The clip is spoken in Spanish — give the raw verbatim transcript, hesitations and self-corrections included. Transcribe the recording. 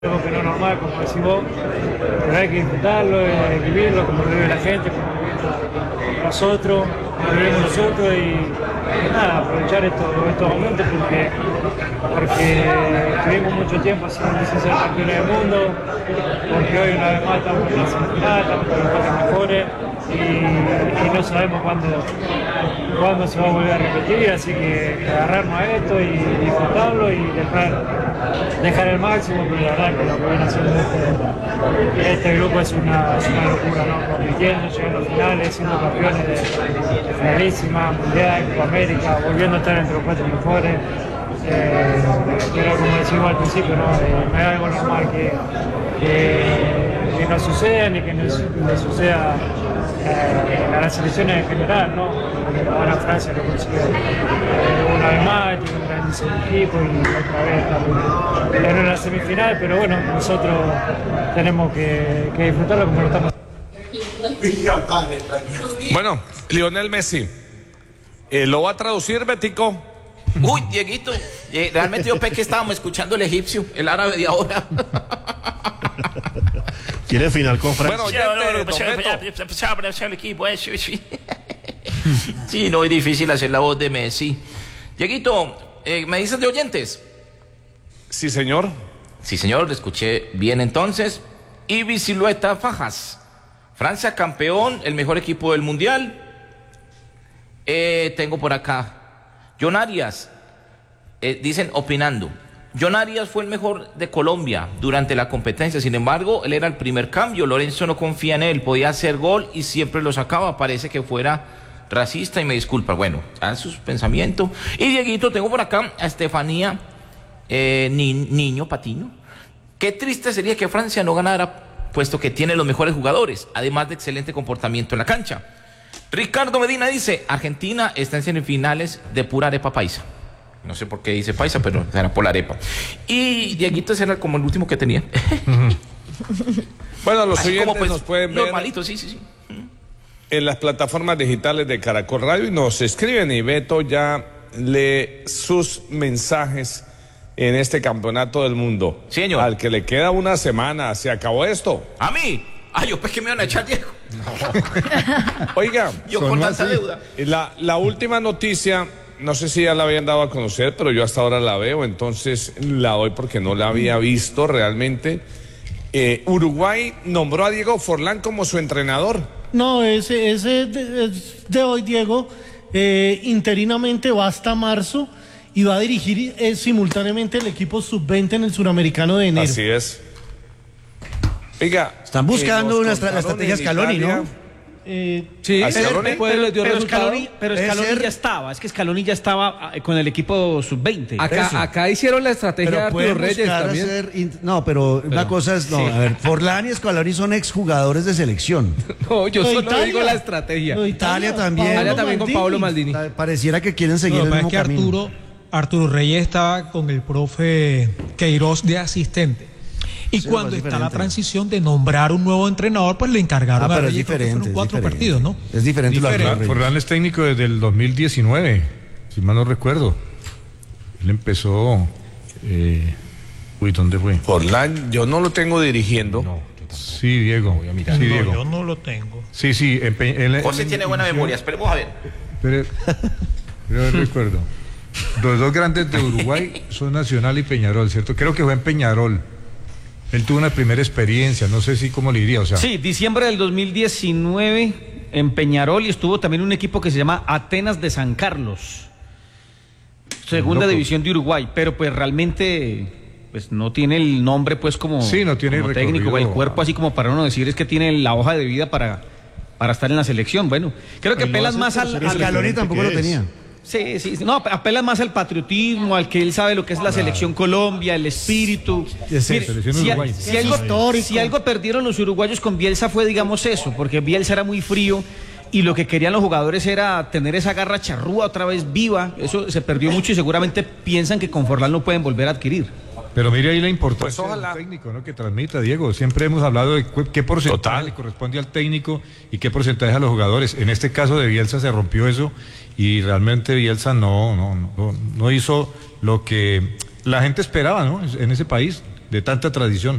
Algo que no es normal, como decís vos, pero hay que disfrutarlo, hay que vivirlo como lo vive la gente, como lo vivimos nosotros, como lo vivimos nosotros y, y nada, aprovechar estos, estos momentos porque, porque tuvimos mucho tiempo sin, sin ser campeones del mundo, porque hoy una vez más estamos en la semifinal, estamos con los cuatro mejores y, y no sabemos cuándo, cuándo se va a volver a repetir, así que, que agarrarnos a esto y disfrutarlo y dejar, dejar el máximo, pero la verdad que lo que viene haciendo este, este grupo es una, es una locura, ¿no? Compitiendo, llegando a finales, siendo campeones de, de finalísima, mundial, Copa América, volviendo a estar entre los cuatro mejores. Eh, pero como decimos al principio, no, eh, no es algo normal que, que, que no suceda ni que no, no suceda eh, a las selecciones en general, ¿no? Ahora Francia lo consiguió eh, una vez más, tiene un grandísimo equipo y otra vez estamos en una semifinal, pero bueno, nosotros tenemos que, que disfrutarlo como lo estamos haciendo. Bueno, Lionel Messi, eh, ¿lo va a traducir, Betico? Uy, Dieguito, eh, realmente yo pensé que estábamos escuchando el egipcio, el árabe de ahora. ¿Quiere final con Francia? Bueno, ya el equipo, eso, sí. Sí, no es difícil hacer la voz de Messi. Dieguito, eh, ¿me dices de oyentes? Sí, señor. Sí, señor, le escuché bien entonces. Ibi Silueta Fajas. Francia campeón, el mejor equipo del mundial. Eh, tengo por acá. John Arias, eh, dicen opinando. John Arias fue el mejor de Colombia durante la competencia, sin embargo, él era el primer cambio, Lorenzo no confía en él, podía hacer gol y siempre lo sacaba, parece que fuera racista y me disculpa, bueno, a sus pensamientos. Y Dieguito, tengo por acá a Estefanía eh, Ni, Niño Patiño. Qué triste sería que Francia no ganara, puesto que tiene los mejores jugadores, además de excelente comportamiento en la cancha. Ricardo Medina dice, Argentina está en semifinales de pura arepa paisa. No sé por qué dice paisa, pero será por la arepa. Y Dieguito ese era como el último que tenía. Bueno, los así oyentes como, pues, nos pueden ver normalito, sí, sí, sí. en las plataformas digitales de Caracol Radio y nos escriben y Beto ya lee sus mensajes en este campeonato del mundo. Sí, señor. Al que le queda una semana, se acabó esto. ¿A mí? Ay, yo pues que me van a echar, Diego. No. Oiga, yo con tanta deuda. La, la última noticia, no sé si ya la habían dado a conocer, pero yo hasta ahora la veo, entonces la doy porque no la había visto realmente. Eh, Uruguay nombró a Diego Forlán como su entrenador. No, ese, ese de, de hoy, Diego, eh, interinamente va hasta marzo y va a dirigir eh, simultáneamente el equipo sub veinte en el Suramericano de enero. Así es. Oiga, están buscando eh, una estra la estrategia Scaloni, ¿no? Eh, sí, Scaloni, pero, pero, pero Scaloni, pero Scaloni ser... ya estaba, es que Scaloni ya estaba con el equipo sub veinte. Acá, acá hicieron la estrategia de Arturo Reyes también. Hacer, no, pero, pero una cosa es, no, sí. A ver, Forlán y Scaloni son exjugadores de selección. No, yo solo Italia. digo la estrategia. No, Italia, Italia también. Italia también con Pablo Maldini. Pareciera que quieren seguir no, el mismo es que camino. Arturo, Arturo Reyes estaba con el profe Queiroz de asistente. Y sí, cuando está la transición de nombrar un nuevo entrenador, pues le encargaron ah, a Reyes, es diferente, fueron cuatro diferente. partidos, ¿no? Es diferente. diferente. Forlán es técnico desde el dos mil diecinueve, si mal no recuerdo. Él empezó... Eh, uy, ¿dónde fue? Forlán, yo no lo tengo dirigiendo. No, sí, Diego. Voy a mirar. Sí, no, Diego. Yo no lo tengo. Sí, sí. Él, él, José él, tiene él, buena él, memoria, esperemos a ver. Pero, pero recuerdo. Los dos grandes de Uruguay son Nacional y Peñarol, ¿cierto? Creo que fue en Peñarol. Él tuvo una primera experiencia, no sé si cómo le diría, o sea. Sí, diciembre del dos mil diecinueve en Peñarol y estuvo también un equipo que se llama Atenas de San Carlos, segunda división de Uruguay, pero pues realmente pues no tiene el nombre pues como, sí, no tiene como técnico, el cuerpo así como para uno decir es que tiene la hoja de vida para, para estar en la selección. Bueno, creo que apelas más al... al Scaloni tampoco lo tenía. Sí, sí, no, apela más al patriotismo, al que él sabe lo que es la selección Colombia, el espíritu. Mire, selección si, Uruguay. Si, algo, si algo perdieron los uruguayos con Bielsa fue, digamos, eso, porque Bielsa era muy frío y lo que querían los jugadores era tener esa garra charrúa otra vez viva. Eso se perdió mucho y seguramente piensan que con Forlán lo pueden volver a adquirir. Pero mire ahí la importancia pues del técnico, ¿no? Que transmita, Diego. Siempre hemos hablado de qué porcentaje Total. le corresponde al técnico y qué porcentaje a los jugadores. En este caso de Bielsa se rompió eso y realmente Bielsa no, no, no, no hizo lo que la gente esperaba, ¿no? En ese país. de tanta tradición.